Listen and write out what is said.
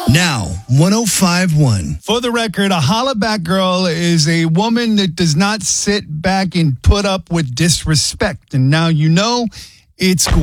Now, 105.1. For the record, a hollaback girl is a woman that does not sit back and put up with disrespect. And now you know it's